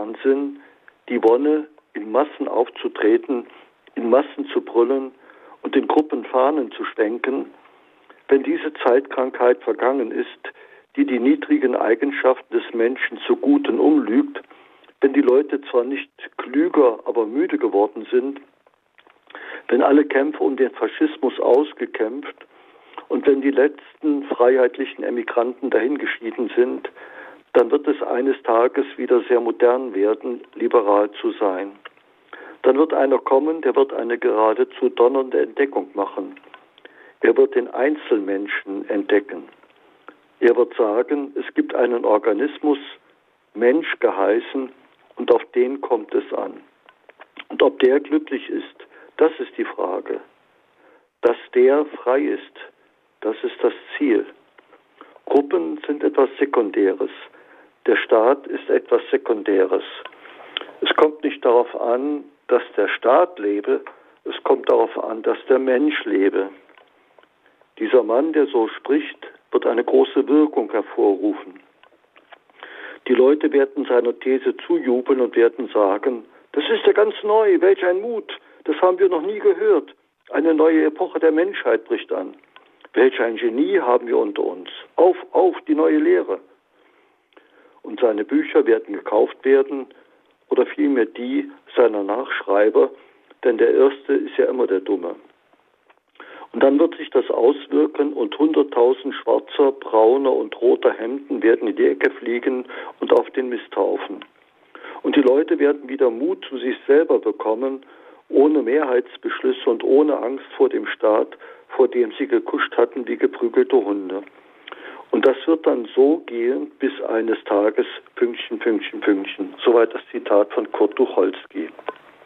Wahnsinn, die Wonne, in Massen aufzutreten, in Massen zu brüllen und in Gruppen Fahnen zu schwenken, wenn diese Zeitkrankheit vergangen ist, die die niedrigen Eigenschaften des Menschen zu Guten umlügt, wenn die Leute zwar nicht klüger, aber müde geworden sind, wenn alle Kämpfe um den Faschismus ausgekämpft und wenn die letzten freiheitlichen Emigranten dahingeschieden sind, dann wird es eines Tages wieder sehr modern werden, liberal zu sein. Dann wird einer kommen, der wird eine geradezu donnernde Entdeckung machen. Er wird den Einzelmenschen entdecken. Er wird sagen, es gibt einen Organismus, Mensch geheißen, und auf den kommt es an. Und ob der glücklich ist, das ist die Frage. Dass der frei ist, das ist das Ziel. Gruppen sind etwas Sekundäres. Der Staat ist etwas Sekundäres. Es kommt nicht darauf an, dass der Staat lebe, es kommt darauf an, dass der Mensch lebe. Dieser Mann, der so spricht, wird eine große Wirkung hervorrufen. Die Leute werden seiner These zujubeln und werden sagen, das ist ja ganz neu, welch ein Mut, das haben wir noch nie gehört. Eine neue Epoche der Menschheit bricht an. Welch ein Genie haben wir unter uns. Auf, die neue Lehre. Und seine Bücher werden gekauft werden, oder vielmehr die seiner Nachschreiber, denn der Erste ist ja immer der Dumme. Und dann wird sich das auswirken und 100.000 schwarzer, brauner und roter Hemden werden in die Ecke fliegen und auf den Misthaufen. Und die Leute werden wieder Mut zu sich selber bekommen, ohne Mehrheitsbeschlüsse und ohne Angst vor dem Staat, vor dem sie gekuscht hatten wie geprügelte Hunde. Und das wird dann so gehen, bis eines Tages ... Soweit das Zitat von Kurt Tucholsky.